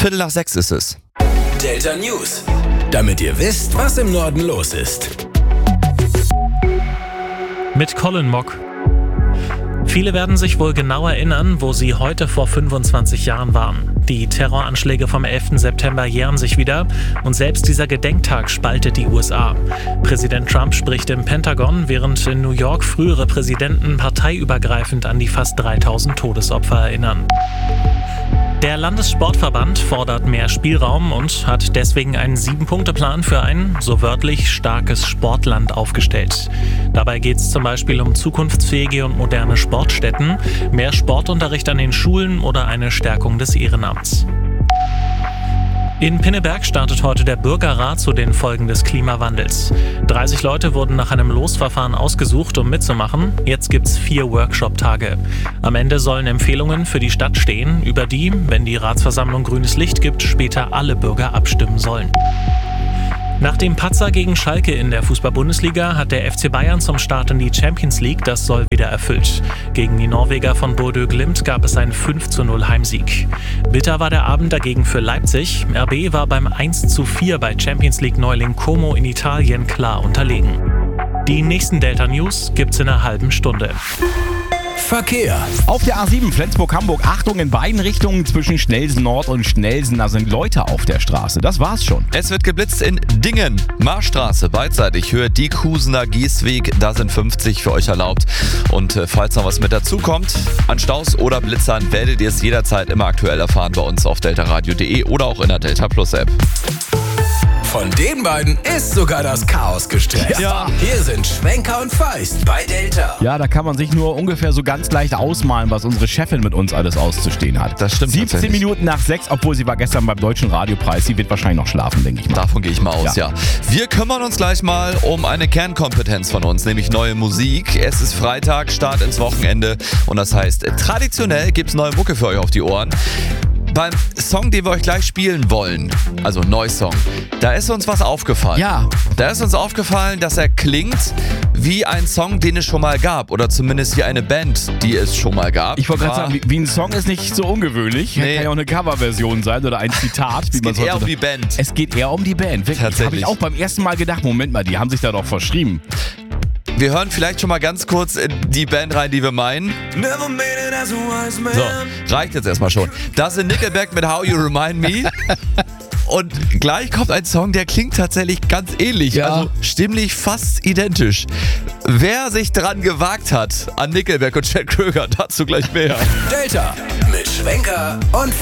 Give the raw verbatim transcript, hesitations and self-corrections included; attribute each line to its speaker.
Speaker 1: Viertel nach sechs ist es.
Speaker 2: Delta News. Damit ihr wisst, was im Norden los ist.
Speaker 3: Mit Colin Mock. Viele werden sich wohl genau erinnern, wo sie heute vor fünfundzwanzig Jahren waren. Die Terroranschläge vom elften September jähren sich wieder und selbst dieser Gedenktag spaltet die U S A. Präsident Trump spricht im Pentagon, während in New York frühere Präsidenten parteiübergreifend an die fast dreitausend Todesopfer erinnern. Der Landessportverband fordert mehr Spielraum und hat deswegen einen Sieben-Punkte-Plan für ein, so wörtlich, starkes Sportland aufgestellt. Dabei geht es zum Beispiel um zukunftsfähige und moderne Sportstätten, mehr Sportunterricht an den Schulen oder eine Stärkung des Ehrenamts. In Pinneberg startet heute der Bürgerrat zu den Folgen des Klimawandels. dreißig Leute wurden nach einem Losverfahren ausgesucht, um mitzumachen. Jetzt gibt's vier Workshop-Tage. Am Ende sollen Empfehlungen für die Stadt stehen, über die, wenn die Ratsversammlung grünes Licht gibt, später alle Bürger abstimmen sollen. Nach dem Patzer gegen Schalke in der Fußball-Bundesliga hat der F C Bayern zum Start in die Champions League das Soll wieder erfüllt. Gegen die Norweger von Bodø Glimt gab es einen fünf zu null Heimsieg. Bitter war der Abend dagegen für Leipzig. R B war beim eins zu vier bei Champions League-Neuling Como in Italien klar unterlegen. Die nächsten Delta News gibt's in einer halben Stunde.
Speaker 2: Verkehr.
Speaker 4: Auf der A sieben Flensburg-Hamburg, Achtung in beiden Richtungen zwischen Schnellsen Nord und Schnellsen, da sind Leute auf der Straße. Das war's schon.
Speaker 1: Es wird geblitzt in Dingen. Marschstraße, beidseitig, Höhe Diekhusener Gießweg, da sind fünfzig für euch erlaubt. Und äh, falls noch was mit dazu kommt, an Staus oder Blitzern, werdet ihr es jederzeit immer aktuell erfahren bei uns auf deltaradio punkt de oder auch in der Delta Plus App.
Speaker 2: Von den beiden ist sogar das Chaos gestresst.
Speaker 4: Ja.
Speaker 2: Hier sind Schwenker und Feist bei Delta.
Speaker 4: Ja, da kann man sich nur ungefähr so ganz leicht ausmalen, was unsere Chefin mit uns alles auszustehen hat.
Speaker 1: Das stimmt
Speaker 4: siebzehn
Speaker 1: tatsächlich.
Speaker 4: Minuten nach sechs, obwohl sie war gestern beim Deutschen Radiopreis. Sie wird wahrscheinlich noch schlafen, denke ich mal.
Speaker 1: Davon gehe ich mal aus, ja.
Speaker 4: Ja.
Speaker 1: Wir kümmern uns gleich mal um eine Kernkompetenz von uns, nämlich neue Musik. Es ist Freitag, Start ins Wochenende und das heißt, traditionell gibt's neue Mucke für euch auf die Ohren. Beim Song, den wir euch gleich spielen wollen, also Neusong, da ist uns was aufgefallen.
Speaker 4: Ja.
Speaker 1: Da ist uns aufgefallen, dass er klingt wie ein Song, den es schon mal gab. Oder zumindest wie eine Band, die es schon mal gab.
Speaker 4: Ich wollte gerade
Speaker 1: Ah,
Speaker 4: sagen, wie, wie ein Song ist nicht so ungewöhnlich.
Speaker 1: Nee.
Speaker 4: Kann ja auch eine Coverversion sein oder ein Zitat. Wie
Speaker 1: es
Speaker 4: man
Speaker 1: geht eher um
Speaker 4: heute
Speaker 1: die Band.
Speaker 4: Es geht eher um die Band. Wirklich.
Speaker 1: Tatsächlich.
Speaker 4: Habe ich auch beim ersten Mal gedacht, Moment mal, die haben sich da doch verschrieben.
Speaker 1: Wir hören vielleicht schon mal ganz kurz in die Band rein, die wir meinen. So, reicht jetzt erstmal schon. Das sind Nickelback mit How You Remind Me. Und gleich kommt ein Song, der klingt tatsächlich ganz ähnlich.
Speaker 4: Ja.
Speaker 1: Also stimmlich fast identisch. Wer sich dran gewagt hat an Nickelback und Chad Kroeger, dazu gleich mehr.
Speaker 2: Delta mit Schwenker und